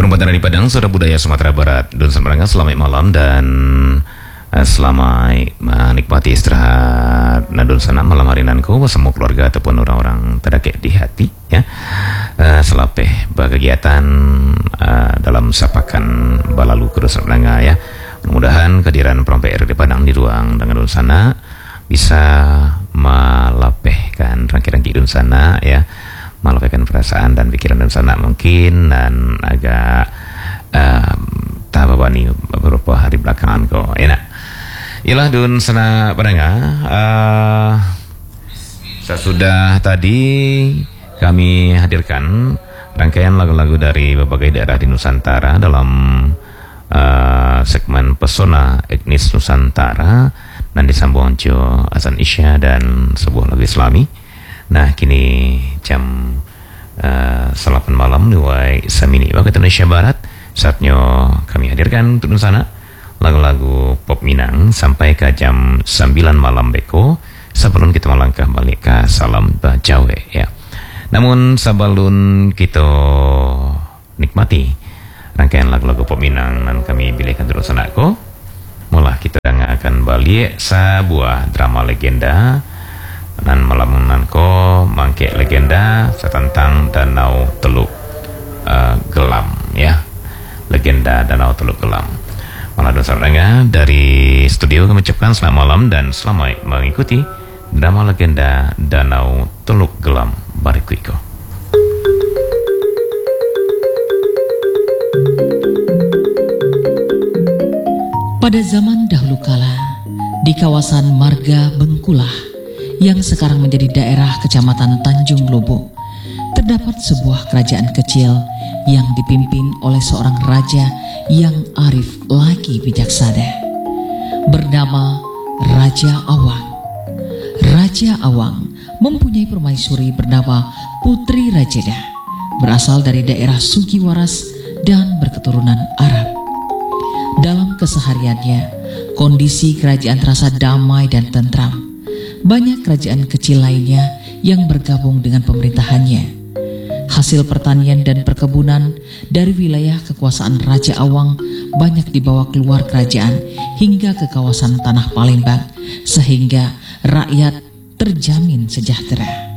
Hormat dari Padang, Saudara Budaya Sumatera Barat, Dun Semarang, selamat malam dan selamat menikmati istirahat Nadun sana malam hari nanku bersama keluarga ataupun orang-orang terdekat di hati ya. Selapeh berkegiatan dalam sapakan balalu ke Dun Semarang ya. Mudah-mudahan kehadiran perompak RD Padang di ruang dengan Dun sana bisa melapehkan rangkaian Dun sana ya, melapehkan perasaan dan pikiran Dun sana mungkin, dan agak tababani beberapa hari belakangan kok enak. Ialah Dun sana pendengar, sesudah tadi kami hadirkan rangkaian lagu-lagu dari berbagai daerah di Nusantara dalam segmen Pesona Etnis Nusantara dan disambung azan Isya dan sebuah lagu Islami. Nah kini jam 8 malam Nuai Samini waktu Indonesia Barat, saatnya kami hadirkan untuk sana lagu-lagu pop Minang sampai ke jam 9 malam beko, sebelum kita melangkah balik ke Salam Bajawe ya. Namun sebelum kita nikmati rangkaian lagu-lagu pop Minang dan kami pilihkan terus anakku, mulai kita akan balik sebuah drama legenda dan malam nanko mangke legenda tentang Danau Teluk Gelam ya, legenda Danau Teluk Gelam. Malah dosa dari studio kami ucapkan selamat malam dan selamat mengikuti drama legenda Danau Teluk Gelam Barikuiko. Pada zaman dahulu kala, di kawasan Marga Bengkulah yang sekarang menjadi daerah Kecamatan Tanjung Lobo, terdapat sebuah kerajaan kecil yang dipimpin oleh seorang raja yang arif lagi bijaksana, bernama Raja Awang. Raja Awang mempunyai permaisuri bernama Putri Rajeda, berasal dari daerah Sugiwaras dan berketurunan Arab. Dalam kesehariannya, kondisi kerajaan terasa damai dan tentram. Banyak kerajaan kecil lainnya yang bergabung dengan pemerintahannya. Hasil pertanian dan perkebunan dari wilayah kekuasaan Raja Awang banyak dibawa keluar kerajaan hingga ke kawasan Tanah Palembang, sehingga rakyat terjamin sejahtera.